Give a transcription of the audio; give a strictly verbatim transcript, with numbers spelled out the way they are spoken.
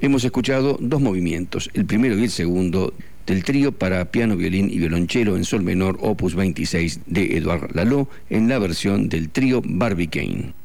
Hemos escuchado dos movimientos, el primero y el segundo, del trío para piano, violín y violonchelo en sol menor, opus veintiséis de Edouard Lalo, en la versión del trío Barbicane.